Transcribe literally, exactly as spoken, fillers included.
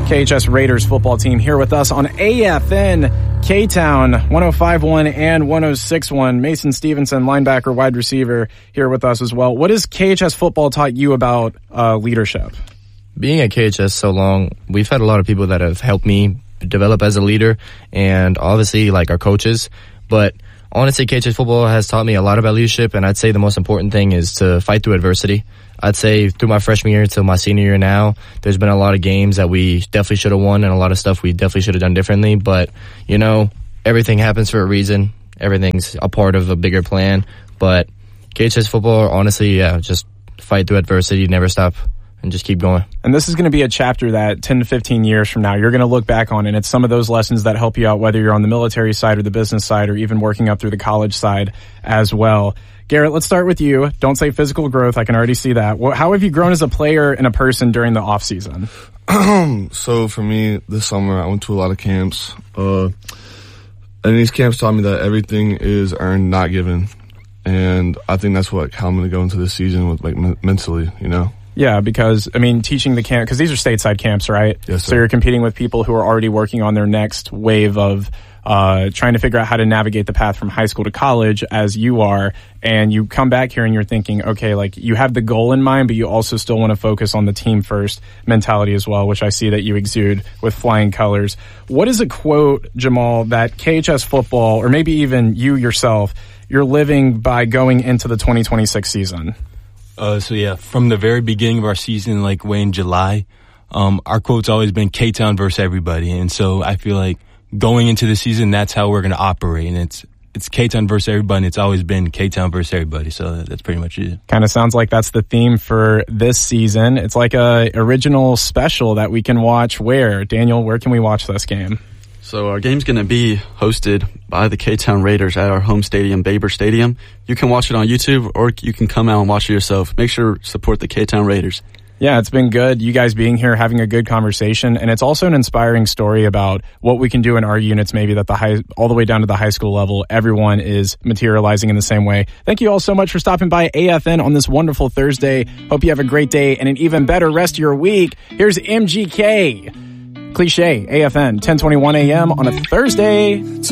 K H S Raiders football team here with us on A F N K-Town one oh five point one and one oh six point one. Mason Stevenson, linebacker, wide receiver, here with us as well. What has K H S football taught you about uh, leadership? Being at K H S so long, we've had a lot of people that have helped me develop as a leader, and obviously like our coaches. But honestly, K H S football has taught me a lot about leadership, and I'd say the most important thing is to fight through adversity. I'd say through my freshman year to my senior year now, there's been a lot of games that we definitely should have won and a lot of stuff we definitely should have done differently. But, you know, everything happens for a reason. Everything's a part of a bigger plan. But K H S football, honestly, yeah, just fight through adversity, never stop, and just keep going. And this is going to be a chapter that ten to fifteen years from now, you're going to look back on, and it's some of those lessons that help you out, whether you're on the military side or the business side or even working up through the college side as well. Garrett, let's start with you. Don't say physical growth. I can already see that. How have you grown as a player and a person during the off season? So for me, this summer, I went to a lot of camps. Uh, and these camps taught me that everything is earned, not given. And I think that's what how I'm going to go into this season with, like, m- mentally, you know? Yeah, because, I mean, teaching the camp, because these are stateside camps, right? Yes, sir. So you're competing with people who are already working on their next wave of uh trying to figure out how to navigate the path from high school to college as you are, and you come back here and you're thinking, okay, like, you have the goal in mind, but you also still want to focus on the team first mentality as well, which I see that you exude with flying colors. What is a quote, Jamal, that K H S football, or maybe even you yourself, you're living by going into the twenty twenty-six season? Uh, so yeah, from the very beginning of our season, like way in July, um, our quote's always been K-Town versus everybody. And so I feel like going into the season, that's how we're going to operate. And it's, it's K-Town versus everybody. And it's always been K-Town versus everybody. So that's pretty much it. Kind of sounds like that's the theme for this season. It's like a original special that we can watch where? Daniel, where can we watch this game? So our game's going to be hosted by the K-Town Raiders at our home stadium, Baber Stadium. You can watch it on YouTube, or you can come out and watch it yourself. Make sure to support the K-Town Raiders. Yeah, it's been good, you guys being here, having a good conversation, and it's also an inspiring story about what we can do in our units, maybe that the high, all the way down to the high school level, everyone is materializing in the same way. Thank you all so much for stopping by A F N on this wonderful Thursday. Hope you have a great day and an even better rest of your week. Here's M G K. Cliche, A F N, ten twenty-one a.m. on a Thursday.